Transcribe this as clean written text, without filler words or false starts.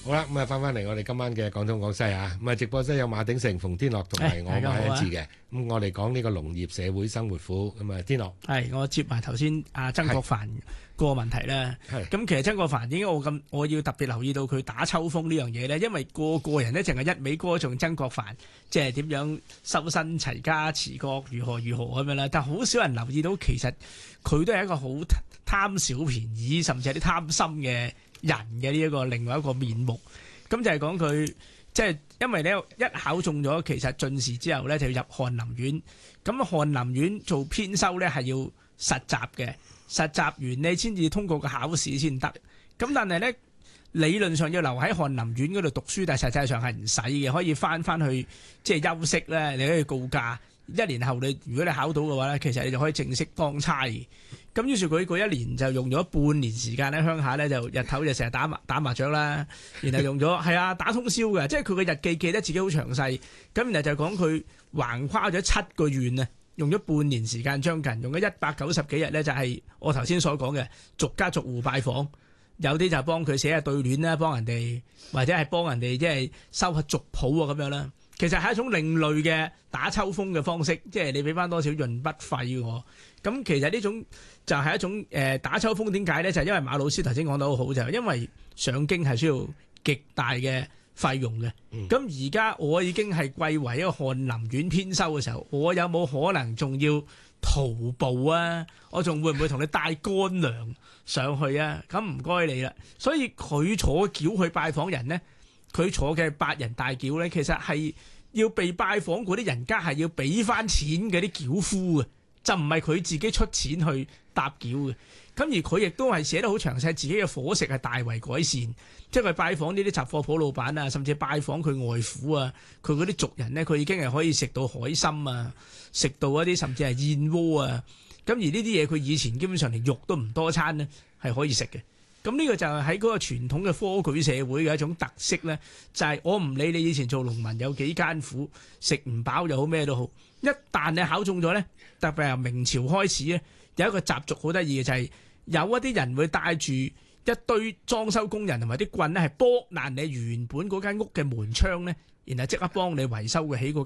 好啦，咁啊翻嚟我哋今晚嘅廣東廣西啊，咁啊直播室有馬鼎盛、馮天樂同埋我馬一志嘅，咁我哋講呢個農業社會生活苦，咁啊天樂係我接埋頭先阿曾國藩個問題啦。咁其實曾國藩點解我要特別留意到佢打秋風呢樣嘢咧？因為個人咧淨係一味歌頌曾國藩，即係點樣修身齊家治國如何咁樣啦，但好少人留意到其實佢都係一個好貪小便宜，甚至係啲貪心嘅人嘅呢一個另外一個面目。咁就係講佢即係因為咧一考中咗，其實進士之後咧就要入翰林院。咁翰林院做編修咧係要實習嘅，實習完你先至通過個考試先得。咁但係咧理論上要留喺翰林院嗰度讀書，但係實際上係唔使嘅，可以翻去即係休息咧，你可以告假。1年後如果你考到嘅話咧，其實你就可以正式當差。咁於是佢嗰1年就用咗半年時間喺鄉下咧，就日頭就成日打麻雀啦，然後用咗係啊打通宵嘅，即係佢嘅日記記得自己好詳細。咁然後就講佢橫跨咗7個縣啊，用咗半年時間將近，用咗190幾日咧，就係我頭先所講嘅逐家逐戶拜訪，有啲就幫佢寫下對聯啦，幫人哋或者係幫人哋即係收下族譜啊咁樣啦。其實係一種另類嘅打秋風嘅方式，即係你俾翻多少潤筆費我。咁其實呢種就係一種打秋風，點解咧？就係因為馬老師頭先講得好好，就係因為上京係需要極大嘅費用嘅。咁而家我已經係貴為一個翰林院編修嘅時候，我有冇可能仲要徒步啊？我仲會唔會同你帶乾糧上去啊？咁唔該你啦。所以佢坐轎去拜訪人咧。佢坐嘅8人大轎咧，其實係要被拜訪嗰啲人家係要俾翻錢嘅啲轎夫嘅，就唔係佢自己出錢去搭轎嘅。咁而佢亦都係寫得好詳細，自己嘅伙食係大為改善，即係佢拜訪呢啲雜貨鋪老闆啊，甚至拜訪佢外父啊，佢嗰啲族人咧，佢已經係可以食到海參啊，食到一啲甚至係燕窩啊。咁而呢啲嘢佢以前基本上連肉都唔多餐咧，係可以食嘅。咁呢個就係喺嗰個傳統嘅科舉社會嘅一種特色咧，就係我唔理你以前做農民有幾艱苦，食唔飽又好咩都好，一旦你考中咗咧，特別係明朝開始咧，有一個習俗好得意嘅，就係有一啲人會帶住一堆裝修工人同埋啲棍咧，係剝爛你原本嗰間屋嘅門窗咧，然後即刻幫你維修嘅起個